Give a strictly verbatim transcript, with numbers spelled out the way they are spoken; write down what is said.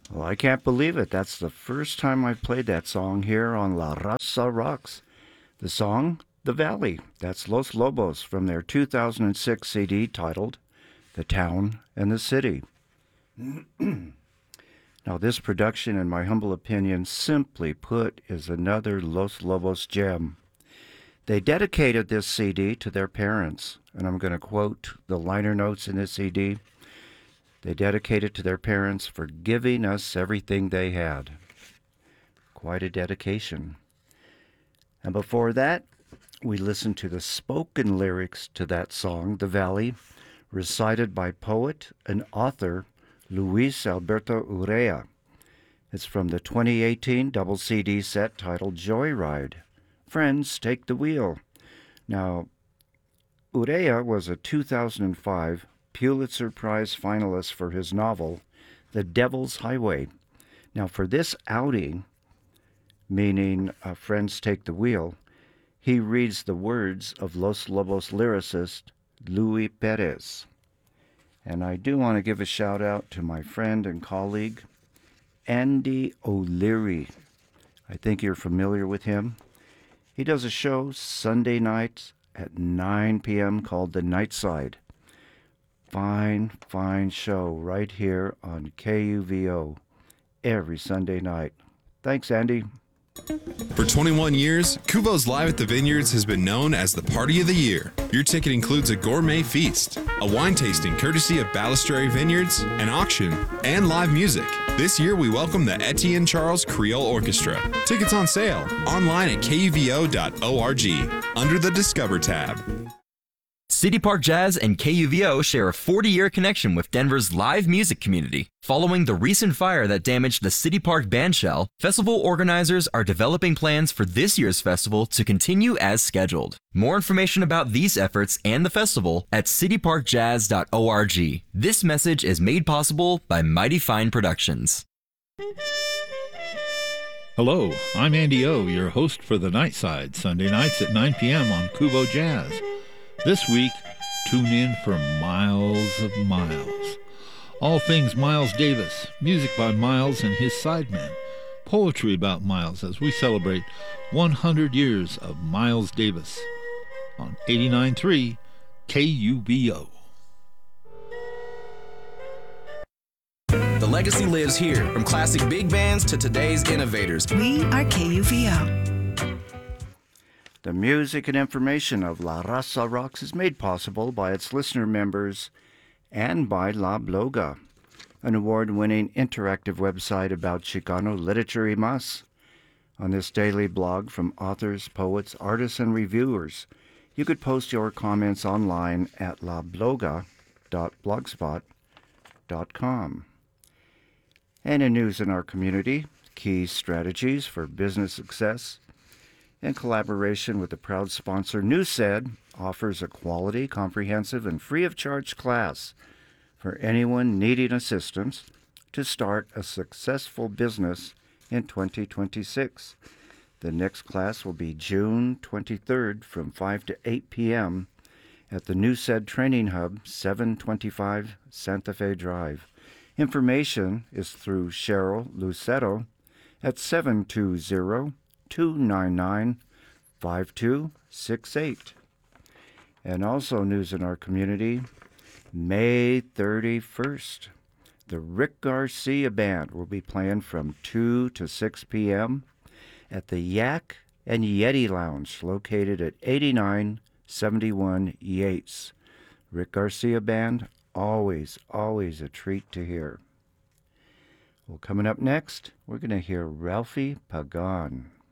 Well, I can't believe it. That's the first time I've played that song here on La Raza Rocks. The song, The Valley. That's Los Lobos from their two thousand six C D titled The Town and the City. Now, this production, in my humble opinion, simply put, is another Los Lobos gem. They dedicated this C D to their parents, and I'm going to quote the liner notes in this C D. They dedicate it to their parents for giving us everything they had. Quite a dedication. And before that, we listened to the spoken lyrics to that song, The Valley, recited by poet and author Luis Alberto Urrea. It's from the twenty eighteen double C D set titled Joyride. Friends, Take the Wheel. Now, Urrea was a two thousand five Pulitzer Prize finalist for his novel, The Devil's Highway. Now, for this outing, meaning uh, Friends Take the Wheel, he reads the words of Los Lobos lyricist Louis Perez. And I do want to give a shout out to my friend and colleague, Andy O'Leary. I think you're familiar with him. He does a show Sunday nights at nine p.m. called The Night Side. Fine, fine show right here on K U V O every Sunday night. Thanks, Andy. For twenty-one years, Kuvo's Live at the Vineyards has been known as the party of the year. Your ticket includes a gourmet feast, a wine tasting courtesy of Balistrary Vineyards, an auction, and live music. This year, we welcome the Etienne Charles Creole Orchestra. Tickets on sale online at K U V O dot org under the Discover tab. City Park Jazz and K U V O share a forty-year connection with Denver's live music community. Following the recent fire that damaged the City Park bandshell, festival organizers are developing plans for this year's festival to continue as scheduled. More information about these efforts and the festival at city park jazz dot org. This message is made possible by Mighty Fine Productions. Hello, I'm Andy O, your host for The Night Side, Sunday nights at nine p.m. on Kuvo Jazz. This week, tune in for Miles of Miles. All things Miles Davis, music by Miles and his sidemen, poetry about Miles as we celebrate one hundred years of Miles Davis on eighty-nine point three K U V O. The legacy lives here, from classic big bands to today's innovators. We are K U V O. The music and information of La Raza Rocks is made possible by its listener members and by La Bloga, an award-winning interactive website about Chicano literature y más. On this daily blog from authors, poets, artists, and reviewers, you could post your comments online at la bloga dot blogspot dot com. And in news in our community, key strategies for business success. In collaboration with the proud sponsor, NewSed offers a quality, comprehensive, and free-of-charge class for anyone needing assistance to start a successful business in twenty twenty-six. The next class will be June twenty-third from five to eight p.m. at the NewSed Training Hub, seven twenty-five Santa Fe Drive. Information is through Cheryl Lucero at seven two zero, two nine nine, five two six eight. And also news in our community, May thirty-first, the Rick Garcia Band will be playing from two to six p.m. at the Yak and Yeti Lounge located at eighty-nine seventy-one Yates. Rick Garcia Band, always, always a treat to hear. Well, coming up next, we're going to hear Ralphie Pagan.